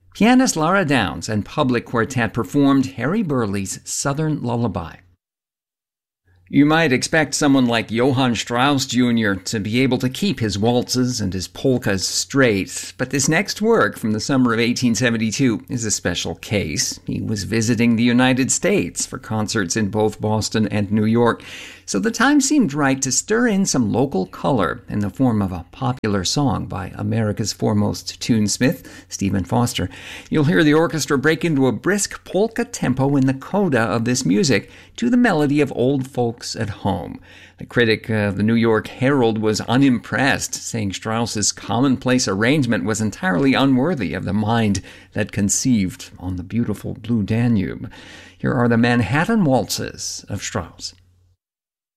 Pianist Lara Downs and Public Quartet performed Harry Burleigh's Southern Lullaby. You might expect someone like Johann Strauss Jr. to be able to keep his waltzes and his polkas straight, but this next work from the summer of 1872 is a special case. He was visiting the United States for concerts in both Boston and New York, so the time seemed right to stir in some local color in the form of a popular song by America's foremost tunesmith, Stephen Foster. You'll hear the orchestra break into a brisk polka tempo in the coda of this music to the melody of Old Folks at Home. A critic of the New York Herald was unimpressed, saying Strauss's commonplace arrangement was entirely unworthy of the mind that conceived on the beautiful Blue Danube. Here are the Manhattan Waltzes of Strauss.